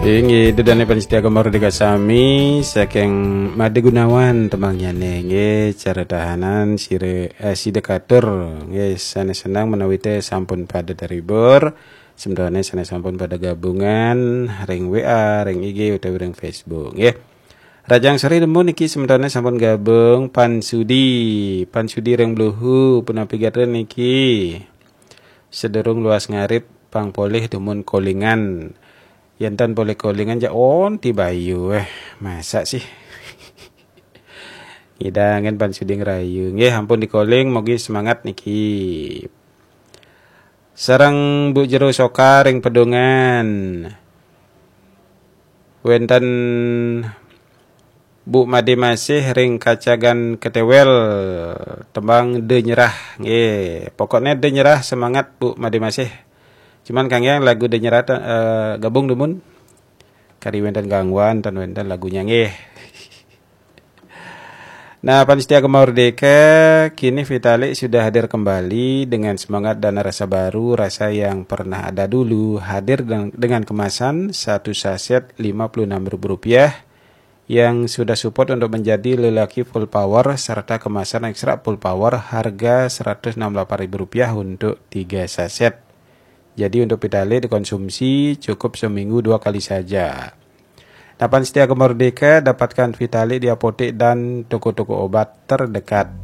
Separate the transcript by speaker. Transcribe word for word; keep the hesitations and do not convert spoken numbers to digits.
Speaker 1: Ingi dudane panitia Mardika Sami saking Made Gunawan temangnya nge cara tahanan sire eh, si dekatur nge sana senang menawi teh sampun pada daribur semdone sana sampun pada gabungan ring W A ring I G utawi ring Facebook nge Rajang Seri demu niki semdone sampun gabung Pansudi Pansudi ring Bluhu punapi gaten niki sederung luas ngarip pang polih demun kolingan yantan boleh kolingan ja on tibayu eh masa sih hidangan Pansudi ngerayu nggih ampun dikoling mugi semangat niki sareng Bu Jero Soka ring pedongan wenten Bu Made masih ring kacagan ketewel tembang de nyerah nggih pokoknya de nyerah semangat Bu Made masih cuman Kang yang lagu de nyerah uh, gabung demun kari wenten gangguan tan wenten lagunya nggih. Nah, Panitia Mardika kini Vitalik sudah hadir kembali dengan semangat dan rasa baru, rasa yang pernah ada dulu, hadir dengan kemasan satu saset lima puluh enam ribu rupiah yang sudah support untuk menjadi lelaki full power serta kemasan ekstra full power harga seratus enam puluh delapan ribu rupiah untuk tiga saset. Jadi untuk Vitalik dikonsumsi cukup seminggu dua kali saja. Nah, Panitia Mardika dapatkan Vitalik di apotek dan toko-toko obat terdekat.